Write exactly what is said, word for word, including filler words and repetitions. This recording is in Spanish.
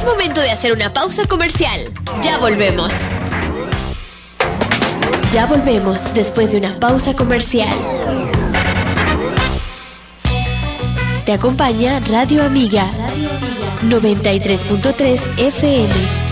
Es momento de hacer una pausa comercial. Ya volvemos. Ya volvemos después de una pausa comercial. Te acompaña Radio Amiga noventa y tres punto tres F M.